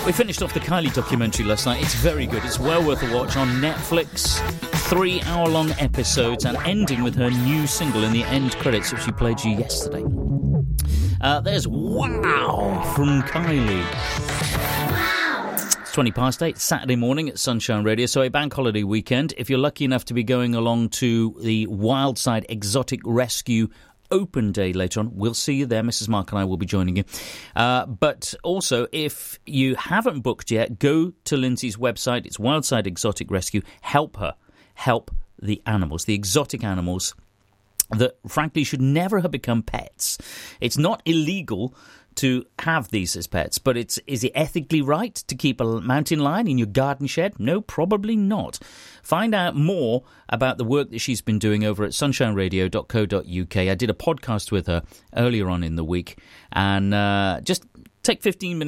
We finished off the Kylie documentary last night. It's very good. It's well worth a watch on Netflix. 3-hour-long episodes and ending with her new single in the end credits, which she played you yesterday. There's Wow from Kylie. It's 20 past 8, Saturday morning at Sunshine Radio, so a bank holiday weekend. If you're lucky enough to be going along to the Wildside Exotic Rescue Open Day later on, we'll see you there. Mrs. Mark and I will be joining you. But also, if you haven't booked yet, go to Lindsay's website. It's Wildside Exotic Rescue. Help her. Help the animals, the exotic animals that, frankly, should never have become pets. It's not illegal to have these as pets, but is it ethically right to keep a mountain lion in your garden shed? No, probably not. Find out more about the work that she's been doing over at sunshineradio.co.uk. I did a podcast with her earlier on in the week, and just take 15 minutes